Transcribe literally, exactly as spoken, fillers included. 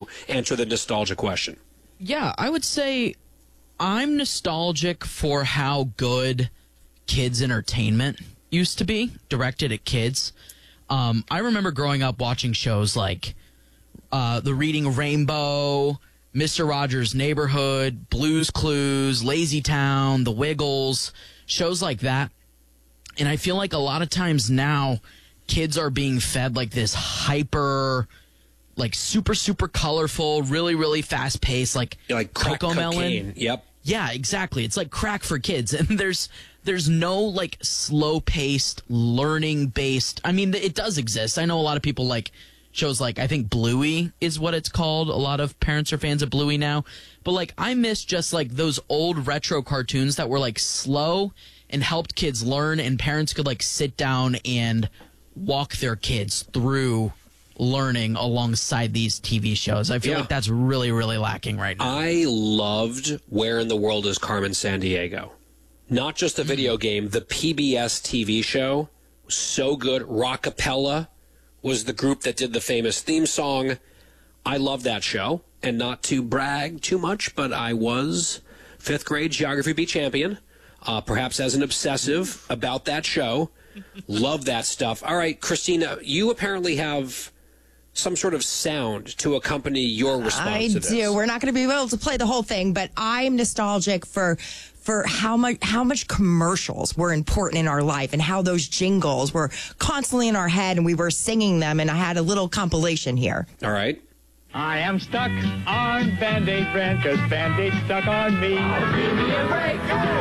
answer the nostalgia question. Yeah, I would say I'm nostalgic for how good kids' entertainment used to be, directed at kids. Um, I remember growing up watching shows like uh, The Reading Rainbow, Mister Rogers' Neighborhood, Blue's Clues, Lazy Town, The Wiggles, shows like that. And I feel like a lot of times now kids are being fed like this hyper, like super, super colorful, really, really fast paced, like, Yeah, like crack Coco Melon. cocaine. Yep. Yeah, exactly. It's like crack for kids. And there's there's no like slow paced, learning based. I mean, it does exist. I know a lot of people like shows like, I think Bluey is what it's called. A lot of parents are fans of Bluey now. But like, I miss just like those old retro cartoons that were like slow and helped kids learn, and parents could like sit down and walk their kids through learning alongside these T V shows. I feel Yeah. like that's really, really lacking right now. I loved Where in the World is Carmen Sandiego? Not just the video game, the P B S T V show was so good. Rockapella was the group that did the famous theme song. I love that show. And not to brag too much, but I was fifth grade Geography B champion, uh, perhaps as an obsessive about that show. Love that stuff. All right, Christina, you apparently have some sort of sound to accompany your response I to this. do. We're not going to be able to play the whole thing, but I'm nostalgic for for how much how much commercials were important in our life and how those jingles were constantly in our head and we were singing them. And I had a little compilation here. All right. I am stuck on Band-Aid brand because Band-Aid stuck on me.